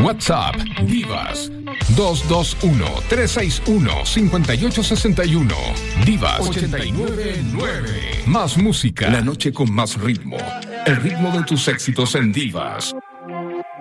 WhatsApp Divas 221-361-5861. Divas 899. Más música. La noche con más ritmo. El ritmo de tus éxitos en Divas.